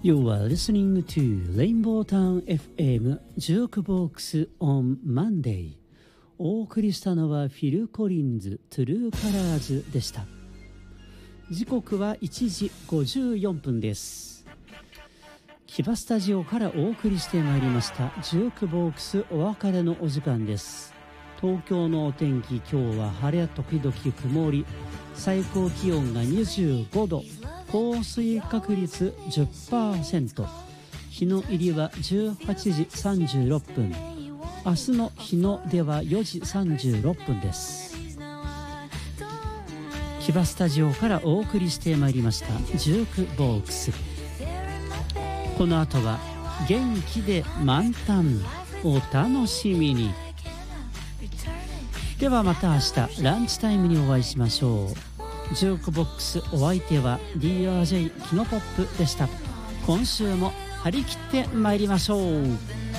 You are listening to Rainbow Town FM Jukebox on Monday。 お送りしたのはフィル・コリンズトゥルーカラーズでした。時刻は1時54分です。キバスタジオからお送りしてまいりましたジュークボックスお別れのお時間です。東京のお天気、今日は晴れ時々曇り、最高気温が25度、降水確率 10%、 日の入りは18時36分、明日の日の出は4時36分です。キバスタジオからお送りしてまいりましたジュークボックス。この後は元気で満タン、お楽しみに。ではまた明日ランチタイムにお会いしましょう。ジュークボックスお相手は DRJ キノポップでした。今週も張り切ってまいりましょう。